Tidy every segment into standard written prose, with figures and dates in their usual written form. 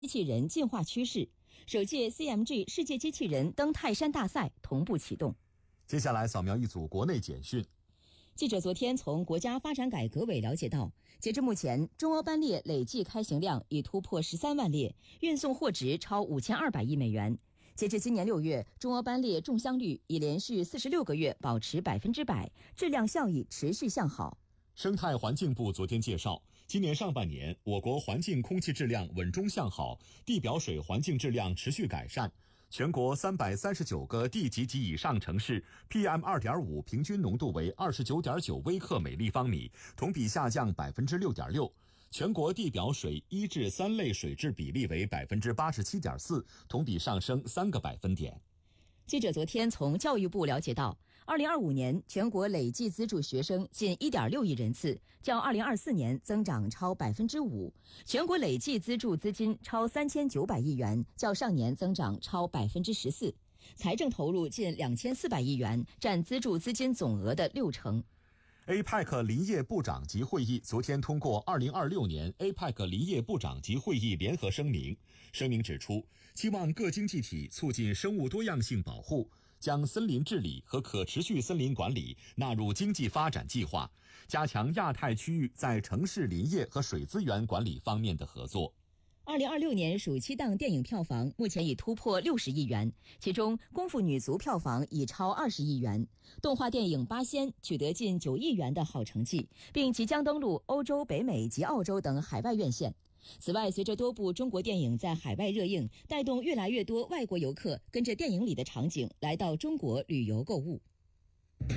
机器人进化趋势，首届 CMG 世界机器人登泰山大赛同步启动。 接下来扫描一组国内简讯。 记者昨天从国家发展改革委了解到，截至目前，中欧班列累计开行量已突破13万列，运送货值超5200亿美元。截至今年6月，中欧班列中箱率已连续46个月保持100%，质量效益持续向好。 生态环境部昨天介绍，今年上半年，我国环境空气质量稳中向好，地表水环境质量持续改善。全国339个地级及以上城市 PM2.5 平均浓度为 29.9 微克每立方米，同比下降 6.6%。全国地表水1至3类水质比例为 87.4%， 同比上升3个百分点。 记者昨天从教育部了解到，2025年全国累计资助学生近 1.6 亿人次，较2024年增长超 5%， 全国累计资助资金超3900亿元，较上年增长超 14%， 财政投入近2400亿元，占资助资金总额的60%。 APEC 林业部长级会议昨天通过2026年 APEC 林业部长级会议联合声明。声明指出，期望各经济体促进生物多样性保护，将森林治理和可持续森林管理纳入经济发展计划，加强亚太区域在城市林业和水资源管理方面的合作。 2026年暑期档电影票房目前已突破60亿元，其中功夫女足票房已超20亿元，动画电影《八仙》取得近9亿元的好成绩，并即将登陆欧洲、北美及澳洲等海外院线。此外，随着多部中国电影在海外热映，带动越来越多外国游客跟着电影里的场景来到中国旅游购物。 您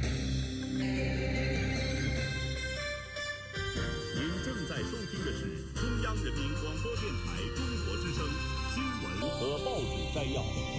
正在收听的是中央人民广播电台中国之声新闻和报纸摘要。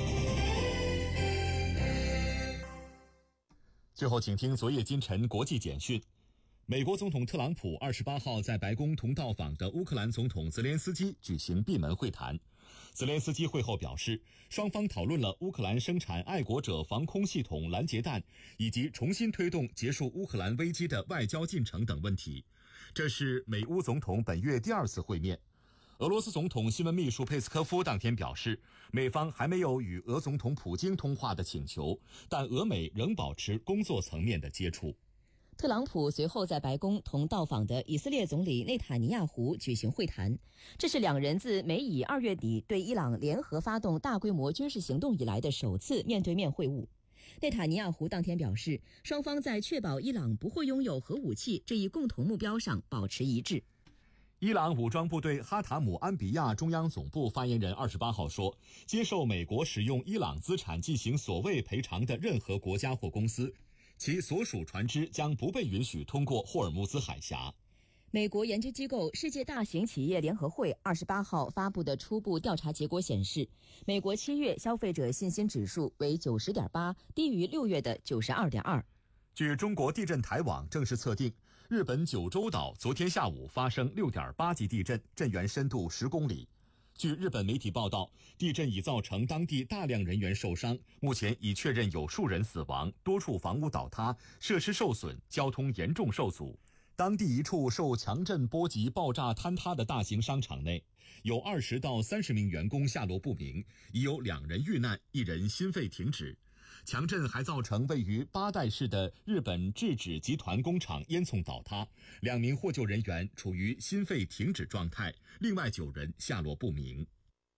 最后请听昨夜今晨国际简讯。美国总统特朗普28号在白宫同到访的乌克兰总统泽连斯基举行闭门会谈。泽连斯基会后表示，双方讨论了乌克兰生产爱国者防空系统拦截弹，以及重新推动结束乌克兰危机的外交进程等问题。这是美乌总统本月第2次会面。俄罗斯总统新闻秘书佩斯科夫当天表示，美方还没有与俄总统普京通话的请求，但俄美仍保持工作层面的接触。 特朗普随后在白宫同到访的以色列总理内塔尼亚胡举行会谈，这是两人自美以2月底对伊朗联合发动大规模军事行动以来的首次面对面会晤。内塔尼亚胡当天表示，双方在确保伊朗不会拥有核武器这一共同目标上保持一致。 伊朗武装部队哈塔姆安比亚中央总部发言人28号说，接受美国使用伊朗资产进行所谓赔偿的任何国家或公司，其所属船只将不被允许通过霍尔木兹海峡。 美国研究机构世界大型企业联合会28号发布的初步调查结果显示，美国7月消费者信心指数为 90.8， 低于6月的 92.2。 据中国地震台网正式测定，日本九州岛昨天下午发生 6.8 级地震，震源深度10公里。据日本媒体报道，地震已造成当地大量人员受伤，目前已确认有数人死亡，多处房屋倒塌，设施受损，交通严重受阻。当地一处受强震波及爆炸坍塌的大型商场内，有20到30名员工下落不明，已有2人遇难，1人心肺停止。强震还造成位于八代市的日本制纸集团工厂烟囱倒塌，2名获救人员处于心肺停止状态，另外9人下落不明。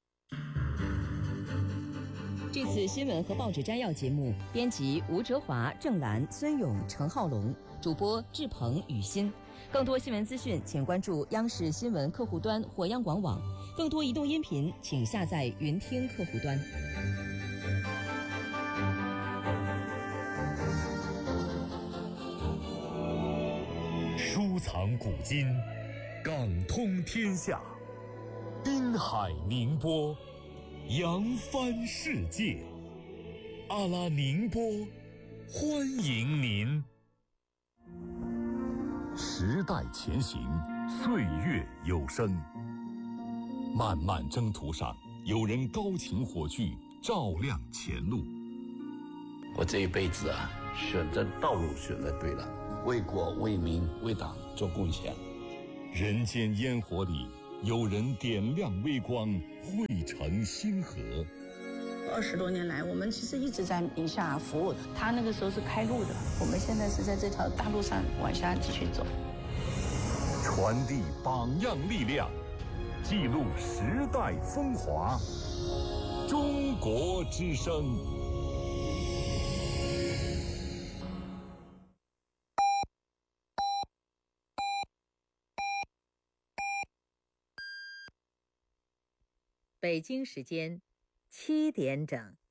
这次新闻和报纸摘要节目，编辑吴哲华、郑兰、孙勇、程浩龙，主播志鹏、雨欣。更多新闻资讯，请关注央视新闻客户端或央广网。更多移动音频，请下载云听客户端。 收藏古今，港通天下，滨海宁波，扬帆世界。阿拉宁波，欢迎您。时代前行，岁月有声。漫漫征途上，有人高擎火炬，照亮前路。 我这一辈子啊，选择道路选择对了，为国为民为党做贡献。 人间烟火里， 有人点亮微光，汇成星河。 20多年来，我们其实一直在宁夏服务的。他那个时候是开路的，我们现在是在这条大路上往下继续走。 传递榜样力量，记录时代风华。中国之声。 北京时间7点整。